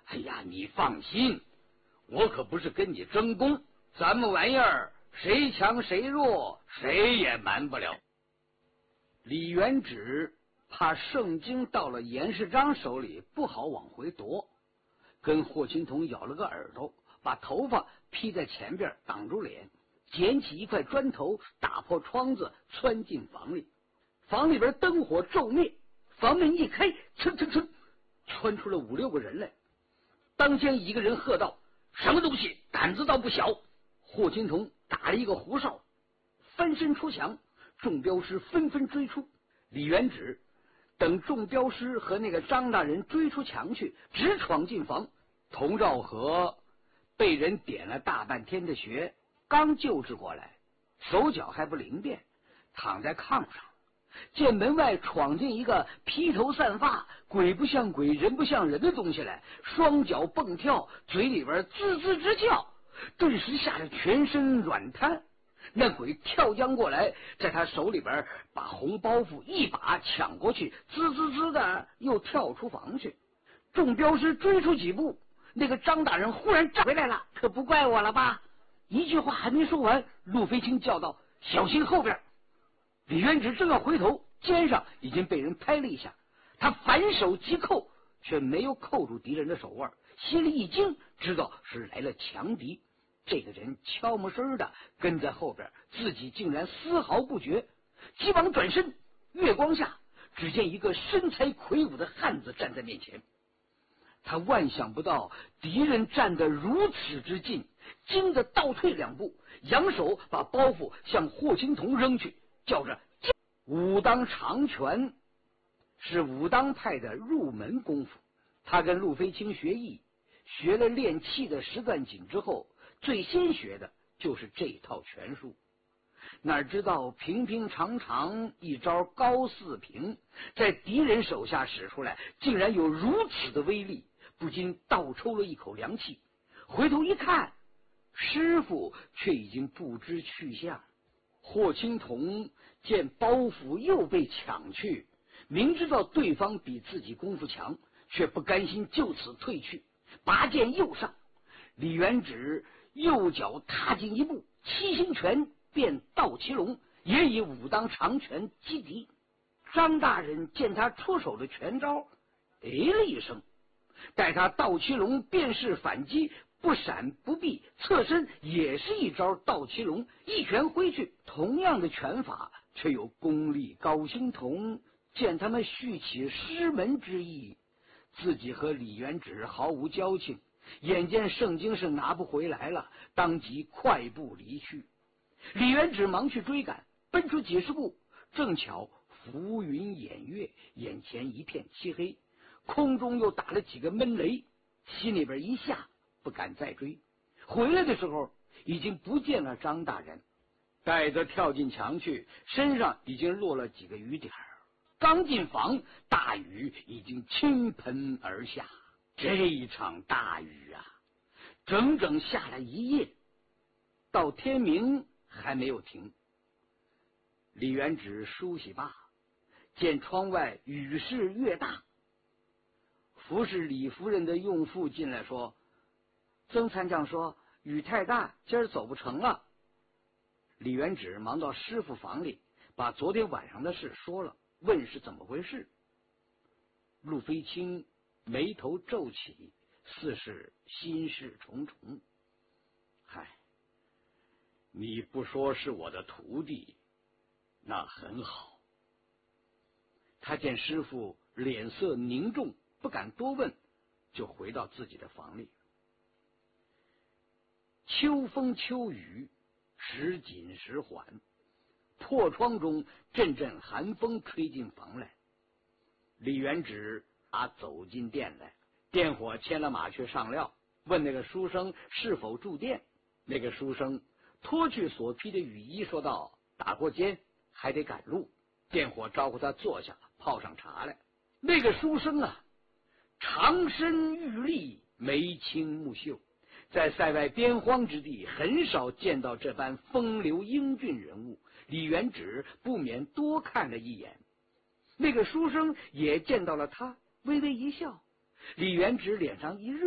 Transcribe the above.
哎呀，你放心，我可不是跟你争功，咱们玩意儿谁强谁弱，谁也瞒不了。李元直怕圣经到了严世章手里不好往回夺，跟霍青桐咬了个耳朵，把头发披在前边挡住脸，捡起一块砖头打破窗子窜进房里。房里边灯火骤灭，房门一开，噌噌噌窜出了5、6个人来。当先一个人喝道：“什么东西，胆子倒不小！”霍青桐打了一个胡哨，翻身出墙，众镖师纷纷追出。李元直等众镖师和那个张大人追出墙去，直闯进房。童兆和被人点了大半天的穴，刚救治过来，手脚还不灵便，躺在炕上，见门外闯进一个披头散发、鬼不像鬼、人不像人的东西来，双脚蹦跳，嘴里边吱吱直叫，顿时吓得全身软瘫。那鬼跳江过来，在他手里边把红包袱一把抢过去，吱吱吱的又跳出房去。众镖师追出几步，那个张大人忽然站回来了，可不怪我了吧？一句话还没说完，陆飞清叫道：“小心后边！”李元直正要回头，肩上已经被人拍了一下，他反手急扣，却没有扣住敌人的手腕，心里一惊，知道是来了强敌。这个人悄没声的跟在后边，自己竟然丝毫不觉。急忙转身，月光下只见一个身材魁梧的汉子站在面前。他万想不到敌人站得如此之近，惊得倒退2步，扬手把包袱向霍青桐扔去，叫着：“武当长拳是武当派的入门功夫，他跟陆飞清学艺，学了练气的10段锦之后，最先学的就是这套拳术。哪知道平平常常一招高4平，在敌人手下使出来，竟然有如此的威力，不禁倒抽了一口凉气。回头一看，师傅却已经不知去向。霍青桐见包袱又被抢去，明知道对方比自己功夫强，却不甘心就此退去，拔剑又上。李元直右脚踏进一步，七星拳变倒骑龙，也以武当长拳击敌。张大人见他出手的拳招，哎了一声，待他倒骑龙便是反击，不闪不避，侧身也是一招倒骑龙，一拳挥去。同样的拳法，却有功力高星童见他们蓄起师门之意，自己和李元直毫无交情，眼见圣经是拿不回来了，当即快步离去。李元直忙去追赶，奔出几十步，正巧浮云掩月，眼前一片漆黑，空中又打了几个闷雷，心里边一吓，不敢再追。回来的时候已经不见了张大人，带着跳进墙去，身上已经落了几个雨点。刚进房，大雨已经倾盆而下。这一场大雨啊，整整下了一夜，到天明还没有停。李元直梳洗罢，见窗外雨势越大，服侍李夫人的用妇进来说：“曾参将说雨太大，今儿走不成了。”李元直忙到师傅房里，把昨天晚上的事说了，问是怎么回事。陆飞清眉头皱起，似是心事重重。嗨，你不说是我的徒弟，那很好。他见师傅脸色凝重，不敢多问，就回到自己的房里。秋风秋雨，时紧时缓，破窗中阵阵寒风吹进房来。李元直走进店来，店伙牵了马去上料，问那个书生是否住店。那个书生脱去所披的雨衣，说道：“打过尖，还得赶路。”店伙招呼他坐下，泡上茶来。那个书生啊，长身玉立，眉清目秀，在塞外边荒之地很少见到这般风流英俊人物。李元直不免多看了一眼。那个书生也见到了他，微微一笑。李元直脸上一热，